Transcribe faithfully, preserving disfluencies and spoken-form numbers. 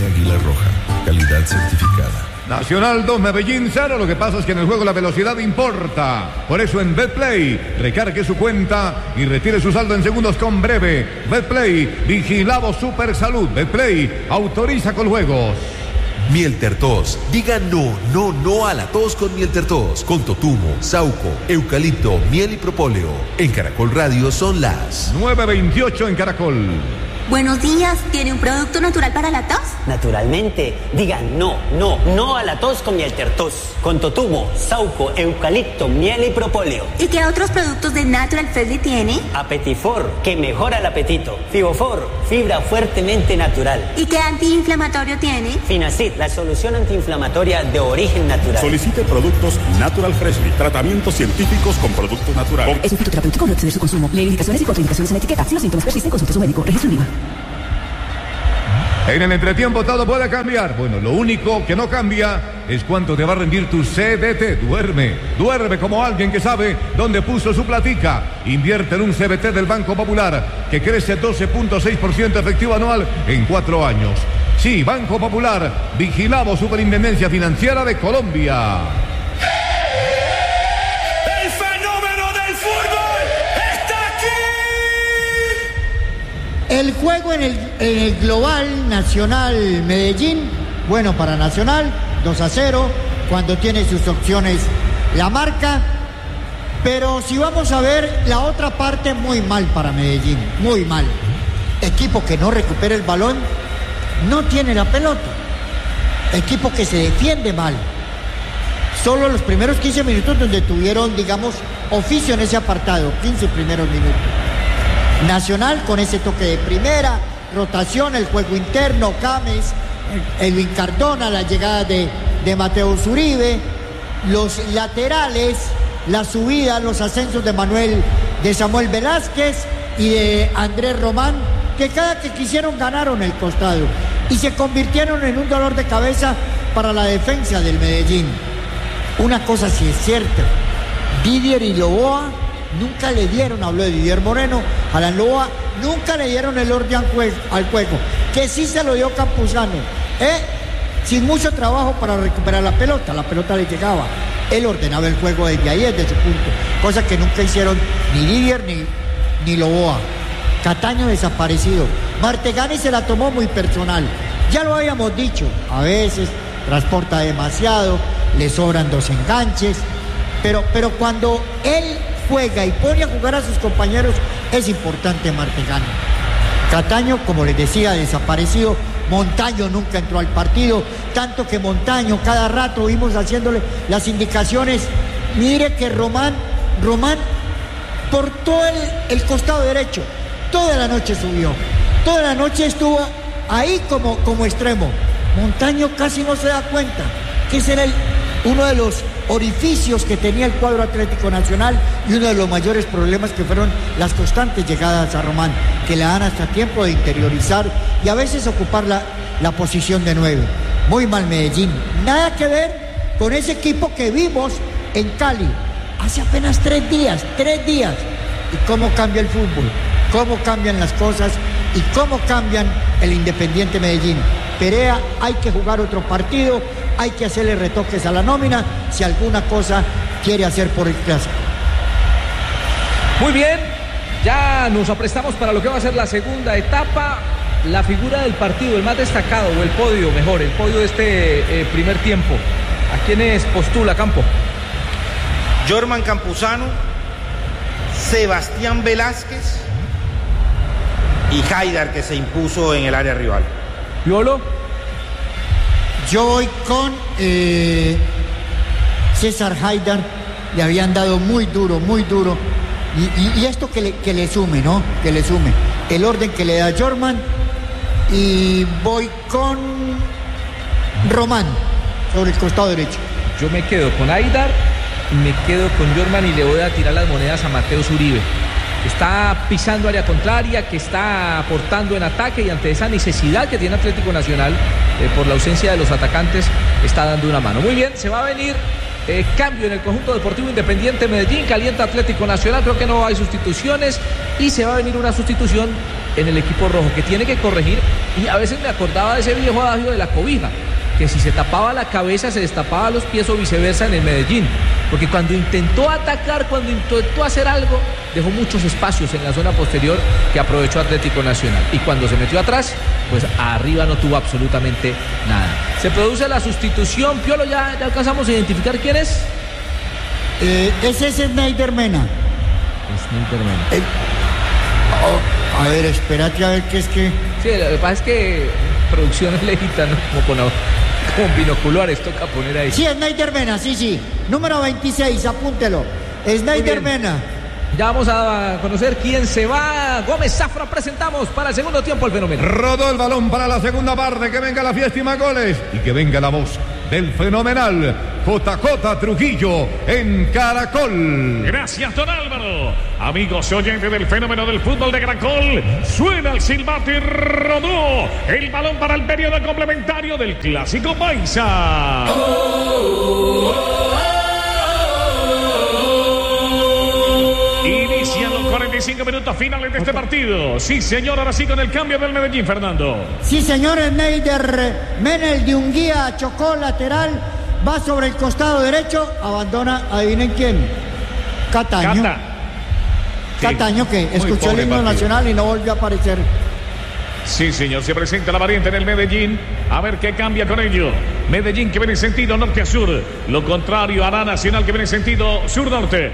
Águila Roja, calidad certificada. Nacional dos, Medellín cero. Lo que pasa es que en el juego la velocidad importa. Por eso en Betplay, recargue su cuenta y retire su saldo en segundos con Breve. Betplay, vigilado Super Salud. Betplay, autoriza con juegos. Miel Tertos. Diga no, no, no a la tos con Miel Tertos. Con totumo, sauco, eucalipto, miel y propóleo. En Caracol Radio son las nueve veintiocho en Caracol. Buenos días, ¿tiene un producto natural para la tos? Naturalmente, diga no, no, no a la tos con Miel Tertos. Con totumo, sauco, eucalipto, miel y propóleo. ¿Y qué otros productos de Natural Freshly tiene? Apetifor, que mejora el apetito. Fibofor, fibra fuertemente natural. ¿Y qué antiinflamatorio tiene? Finacid, la solución antiinflamatoria de origen natural. Solicite productos Natural Freshly, tratamientos científicos con productos naturales. Es un fitoterapéutico, no exceder su consumo. Lee indicaciones y contraindicaciones en etiqueta. Si los síntomas persisten, consulte a su médico. Registro en IVA. En el entretiempo todo puede cambiar. Bueno, lo único que no cambia es cuánto te va a rendir tu C D T. Duerme, duerme como alguien que sabe dónde puso su platica. Invierte en un C B T del Banco Popular que crece doce punto seis por ciento efectivo anual en cuatro años. Sí, Banco Popular, vigilado Superintendencia Financiera de Colombia. El juego en el, en el global Nacional Medellín, bueno para Nacional, dos a cero, cuando tiene sus opciones la marca, pero si vamos a ver la otra parte, muy mal para Medellín, muy mal. Equipo que no recupera el balón, no tiene la pelota. Equipo que se defiende mal. Solo los primeros quince minutos donde tuvieron, digamos, oficio en ese apartado, quince primeros minutos. Nacional con ese toque de primera, rotación, el juego interno, Cames, Edwin Cardona, la llegada de, de Mateo Uribe, los laterales, la subida, los ascensos de Manuel, de Samuel Velázquez y de Andrés Román, que cada que quisieron ganaron el costado y se convirtieron en un dolor de cabeza para la defensa del Medellín. Una cosa sí es cierta, Didier y Loboa nunca le dieron, habló de Didier Moreno, Alan Loboa, nunca le dieron el orden al juego, que sí se lo dio Campuzano, ¿eh? Sin mucho trabajo para recuperar la pelota, la pelota le llegaba, él ordenaba el juego desde ahí, desde su punto, cosa que nunca hicieron ni Didier ni, ni Loboa. Cataño desaparecido, Martegani se la tomó muy personal, ya lo habíamos dicho, a veces transporta demasiado, le sobran dos enganches, pero, pero cuando él juega y pone a jugar a sus compañeros, es importante Martegani. Cataño, como les decía, desaparecido. Montaño nunca entró al partido, tanto que Montaño cada rato vimos haciéndole las indicaciones. Mire que Román, Román por todo el, el costado derecho, toda la noche subió, toda la noche estuvo ahí como, como extremo. Montaño casi no se da cuenta que ese era el, uno de los orificios que tenía el cuadro Atlético Nacional y uno de los mayores problemas que fueron las constantes llegadas a Román, que le dan hasta tiempo de interiorizar y a veces ocupar la, la posición de nueve. Muy mal Medellín, nada que ver con ese equipo que vimos en Cali hace apenas tres días, tres días. Y cómo cambia el fútbol, cómo cambian las cosas y cómo cambian el Independiente Medellín. Perea, hay que jugar otro partido, hay que hacerle retoques a la nómina si alguna cosa quiere hacer por el clásico. Muy bien, ya nos aprestamos para lo que va a ser la segunda etapa. La figura del partido, el más destacado, o el podio, mejor, el podio de este eh, primer tiempo. ¿A quiénes postula, Campo? Jorman Campuzano, Sebastián Velázquez y Haidar, que se impuso en el área rival. ¿Piolo? Yo voy con eh, César Haidar, le habían dado muy duro, muy duro. Y, y, y esto que le, que le sume, ¿no? Que le sume. El orden que le da Jorman. Y voy con Román, sobre el costado derecho. Yo me quedo con Haidar, me quedo con Jorman y le voy a tirar las monedas a Mateo Uribe. Está pisando área contraria, que está aportando en ataque y ante esa necesidad que tiene Atlético Nacional eh, por la ausencia de los atacantes, está dando una mano. Muy bien, se va a venir eh, cambio en el conjunto deportivo Independiente Medellín, calienta Atlético Nacional, creo que no hay sustituciones y se va a venir una sustitución en el equipo rojo que tiene que corregir Y a veces me acordaba de ese viejo adagio de la cobija, que si se tapaba la cabeza se destapaba los pies o viceversa en el Medellín, porque cuando intentó atacar, cuando intentó hacer algo, dejó muchos espacios en la zona posterior que aprovechó Atlético Nacional, y cuando se metió atrás, pues arriba no tuvo absolutamente nada. Se produce la sustitución. Piolo, ¿ya, ya alcanzamos a identificar quién es? Eh, ese es Snyder Mena. Snyder Mena. Eh, oh, a ver, espérate a ver qué es que... Sí, lo que pasa es que producción es lejita, ¿no? Como con, con binoculares toca poner ahí. Sí, Snyder Mena, sí, sí. Número veintiséis, apúntelo. Snyder Mena. Ya vamos a conocer quién se va. Gómez Zafra, presentamos para el segundo tiempo el fenómeno. Rodó el balón para la segunda parte. Que venga la fiesta y más goles. Y que venga la voz del fenomenal J J Trujillo en Caracol. Gracias, don Álvaro. Amigos oyentes del fenómeno del fútbol de Caracol, suena el silbato y rodó el balón para el periodo complementario del Clásico Paisa. Oh, oh, oh. Inician los cuarenta y cinco minutos finales de este partido. Sí, señor, ahora sí con el cambio del Medellín, Fernando. Sí, señor, Snyder Mena, el de Unguía, chocó lateral, va sobre el costado derecho, abandona, adivinen quién, Cataño. Cata. Cataño, que sí, escuchó el himno nacional y no volvió a aparecer. Sí, señor, se presenta la variante en el Medellín. A ver qué cambia con ello. Medellín que viene en sentido norte a sur. Lo contrario hará Nacional que viene en sentido sur-norte.